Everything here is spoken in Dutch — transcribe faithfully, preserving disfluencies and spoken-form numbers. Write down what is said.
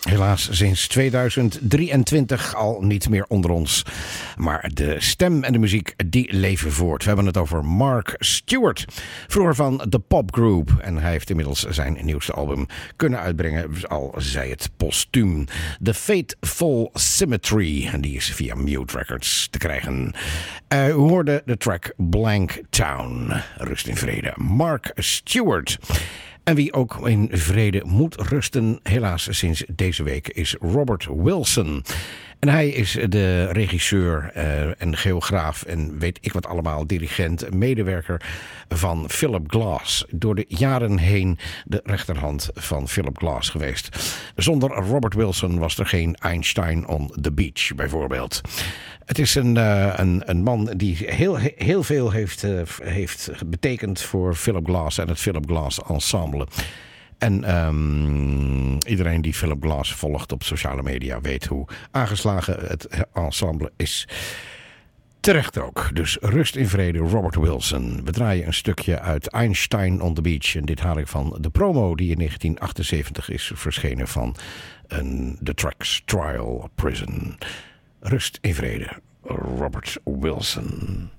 Helaas sinds tweeduizend drieëntwintig al niet meer onder ons. Maar de stem en de muziek, die leven voort. We hebben het over Mark Stewart. Vroeger van The Pop Group. En hij heeft inmiddels zijn nieuwste album kunnen uitbrengen. Al zij het postuum. The Fateful Symmetry. En die is via Mute Records te krijgen. Uh, u hoorde de track Blank Town. Rust in vrede. Mark Stewart. En wie ook in vrede moet rusten, helaas sinds deze week, is Robert Wilson. En hij is de regisseur uh, en geograaf en weet ik wat allemaal, dirigent, medewerker van Philip Glass. Door de jaren heen de rechterhand van Philip Glass geweest. Zonder Robert Wilson was er geen Einstein on the Beach bijvoorbeeld. Het is een, uh, een, een man die heel, heel veel heeft, uh, heeft betekend voor Philip Glass en het Philip Glass ensemble. En um, iedereen die Philip Glass volgt op sociale media weet hoe aangeslagen het ensemble is. Terecht ook. Dus rust in vrede, Robert Wilson. We draaien een stukje uit Einstein on the Beach. En dit haal ik van de promo die in negentien achtenzeventig is verschenen van een, The Tracks Trial Prison. Rust in vrede, Robert Wilson.